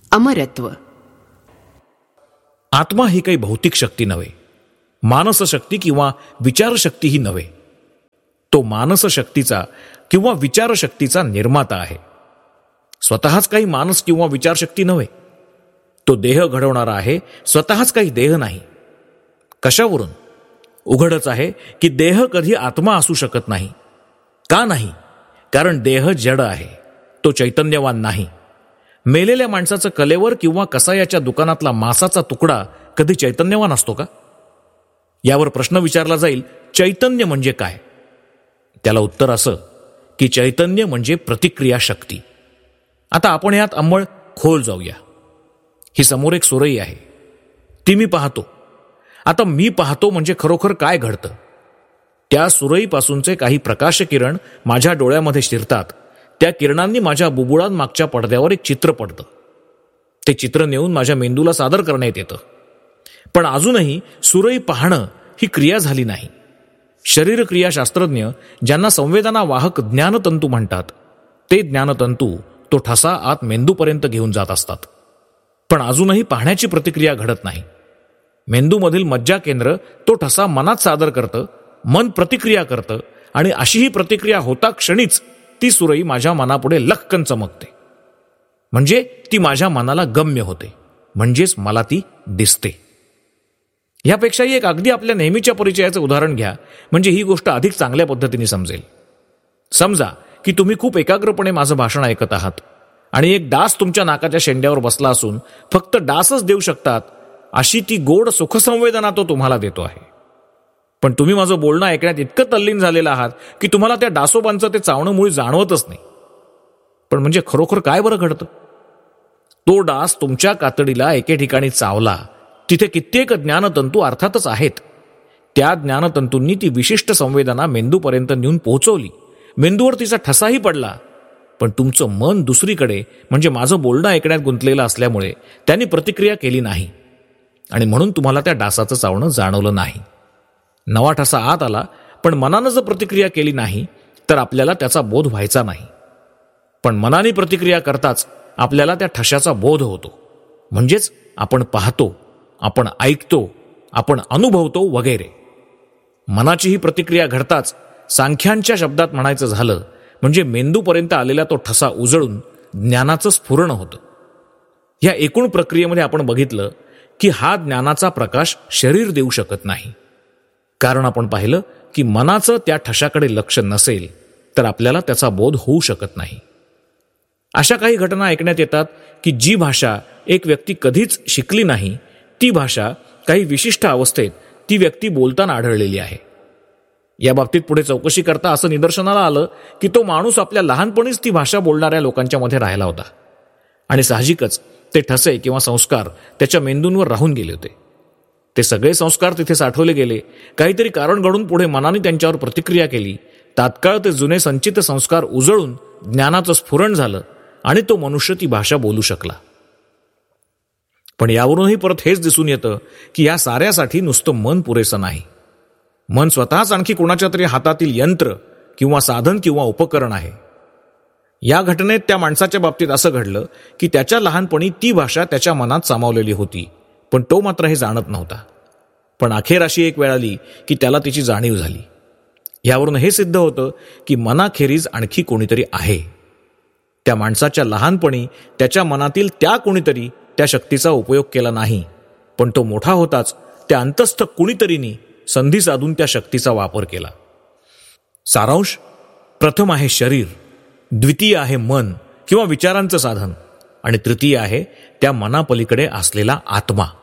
अमरत्व. आत्मा ही काही भौतिक शक्ती नव्हे, मानसशक्ती किंवा विचारशक्तीही नव्हे. तो मानसशक्तीचा किंवा विचारशक्तीचा निर्माता आहे. स्वतःच काही मानस किंवा विचारशक्ती नव्हे. तो देह घडवणारा आहे, स्वतःच काही देह नाही. कशावरून? उघडच आहे की देह कधी आत्मा असू शकत नाही. का नाही? कारण देह जड आहे, तो चैतन्यवान नाही. मेलेल्या माणसाचं कलेवर किंवा कसायाच्या दुकानातला मांसाचा तुकडा कधी चैतन्यवान असतो का? यावर प्रश्न विचारला जाईल, चैतन्य म्हणजे काय? त्याला उत्तर असं की चैतन्य म्हणजे प्रतिक्रिया शक्ती. आता आपण यात अंमळ खोल जाऊया. ही समोर एक सुरई आहे, ती मी पाहतो. आता मी पाहतो म्हणजे खरोखर काय घडतं? त्या सुरईपासूनचे काही प्रकाशकिरण माझ्या डोळ्यामध्ये शिरतात. त्या किरणांनी माझ्या बुबुळात मागच्या पडद्यावर एक चित्र पडतं. ते चित्र नेऊन माझ्या मेंदूला सादर करण्यात येतं. पण अजूनही सुरई पाहणं ही क्रिया झाली नाही. शरीरक्रियाशास्त्रज्ञ ज्यांना संवेदना वाहक ज्ञानतंतू म्हणतात, ते ज्ञानतंतू तो ठसा आत मेंदूपर्यंत घेऊन जात असतात. पण अजूनही पाहण्याची प्रतिक्रिया घडत नाही. मेंदूमधील मज्जा केंद्र तो ठसा मनात सादर करतं, मन प्रतिक्रिया करतं आणि अशी ही प्रतिक्रिया होता क्षणीच ती सुरई माझ्या मनापुढे लख्खन चमकते. म्हणजे ती माझ्या मनाला गम्य होते, म्हणजेच मला ती दिसते. यापेक्षाही एक अगदी आपल्या नेहमीच्या परिचयाचं उदाहरण घ्या, म्हणजे ही गोष्ट अधिक चांगल्या पद्धतीने समजेल. समजा की तुम्ही खूप एकाग्रपणे माझं भाषण ऐकत आहात आणि एक डास तुमच्या नाकाच्या शेंड्यावर बसला असून फक्त डासच देऊ शकतात अशी ती गोड सुखसंवेदना तो तुम्हाला देतो आहे. पण तुम्ही माझं बोलणं ऐकण्यात इतकं तल्लीन झालेलं आहात की तुम्हाला त्या डासोबांचं ते चावणं मुळी जाणवतच नाही. पण म्हणजे खरोखर काय बरं घडतं? तो डास तुमच्या कातडीला एके ठिकाणी चावला, तिथे कित्येक ज्ञानतंतू अर्थातच आहेत. त्या ज्ञानतंतूंनी ती विशिष्ट संवेदना मेंदूपर्यंत नेऊन पोहोचवली. मेंदूवर तिचा ठसाही पडला. पण तुमचं मन दुसरीकडे म्हणजे माझं बोलणं ऐकण्यात गुंतलेलं असल्यामुळे त्यांनी प्रतिक्रिया केली नाही आणि म्हणून तुम्हाला त्या डासाचं चावणं जाणवलं नाही. नवा ठसा आत आला, पण मनानं जर प्रतिक्रिया केली नाही तर आपल्याला त्याचा बोध व्हायचा नाही. पण मनाने प्रतिक्रिया करताच आपल्याला त्या ठशाचा बोध होतो. म्हणजेच आपण पाहतो, आपण ऐकतो, आपण अनुभवतो वगैरे. मनाची ही प्रतिक्रिया घडताच सांख्यांच्या शब्दात म्हणायचं झालं म्हणजे मेंदूपर्यंत आलेला तो ठसा उजळून ज्ञानाचं स्फुरण होतं. या एकूण प्रक्रियेमध्ये आपण बघितलं की हा ज्ञानाचा प्रकाश शरीर देऊ शकत नाही. कारण आपण पाहिलं की मनाचं त्या ठशाकडे लक्ष नसेल तर आपल्याला त्याचा बोध होऊ शकत नाही. अशा काही घटना ऐकण्यात येतात की जी भाषा एक व्यक्ती कधीच शिकली नाही, ती भाषा काही विशिष्ट अवस्थेत ती व्यक्ती बोलताना आढळलेली आहे. या बाबतीत पुढे चौकशी करता असं निदर्शनाला आलं की तो माणूस आपल्या लहानपणीच ती भाषा बोलणाऱ्या लोकांच्या मध्ये राहिला होता आणि साहजिकच ते ठसे किंवा संस्कार त्याच्या मेंदूंवर राहून गेले होते. ते सगळे संस्कार तिथे साठवले गेले. काहीतरी कारण घडून पुढे मनाने त्यांच्यावर प्रतिक्रिया केली. तात्काळ ते जुने संचित संस्कार उजळून ज्ञानाचं स्फुरण झालं आणि तो मनुष्य ती भाषा बोलू शकला. पण यावरूनही परत हेच दिसून येतं की या साऱ्यासाठी नुसतं मन पुरेसं नाही. मन स्वतःच आणखी कोणाच्या तरी हातातील यंत्र किंवा साधन किंवा उपकरण आहे. या घटनेत त्या माणसाच्या बाबतीत असं घडलं की त्याच्या लहानपणी ती भाषा त्याच्या मनात सामावलेली होती, पण तो मात्र हे जाणत नव्हता. पण अखेर अशी एक वेळ आली की त्याला तिची जाणीव झाली. यावरून हे सिद्ध होतं की मनाखेरीज आणखी कोणीतरी आहे. त्या माणसाच्या लहानपणी त्याच्या मनातील त्या कोणीतरी त्या शक्तीचा उपयोग केला नाही, पण तो मोठा होताच त्या अंतस्थ कुणीतरीनी संधी साधून त्या शक्तीचा वापर केला. सारांश: प्रथम आहे शरीर, द्वितीय आहे मन किंवा विचारांचं साधन आणि तृतीय आहे त्या मनापलीकडे असलेला आत्मा.